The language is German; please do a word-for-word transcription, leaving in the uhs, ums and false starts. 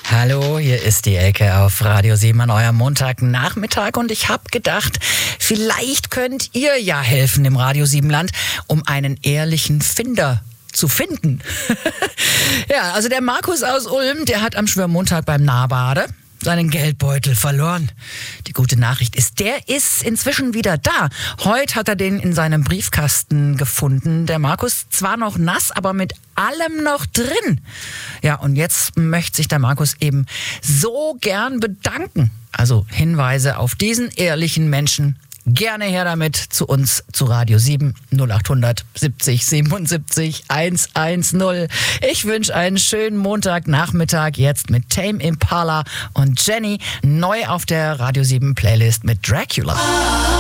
Hallo, hier ist die Elke auf Radio sieben an eurem Montagnachmittag und ich habe gedacht, vielleicht könnt ihr ja helfen im Radio sieben Land, um einen ehrlichen Finder zu finden. Ja, also der Markus aus Ulm, der hat am Schwörmontag beim Nahbade seinen Geldbeutel verloren. Die gute Nachricht ist, der ist inzwischen wieder da. Heute hat er den in seinem Briefkasten gefunden. Der Markus zwar noch nass, aber mit allem noch drin. Ja, und jetzt möchte sich der Markus eben so gern bedanken. Also Hinweise auf diesen ehrlichen Menschen. Gerne her damit zu uns, zu Radio sieben, null acht hundert siebzig siebenundsiebzig hundertzehn. Ich wünsche einen schönen Montagnachmittag jetzt mit Tame Impala und Jenny, neu auf der Radio sieben Playlist mit Dracula.